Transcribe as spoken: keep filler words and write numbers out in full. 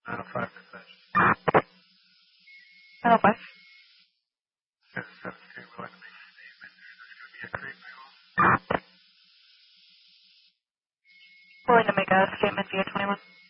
nine oh five dispatch. nine oh five. Yes, seven two, we'd like to make a statement. There's going to be a crate move. Willing to make a statement via twenty-one.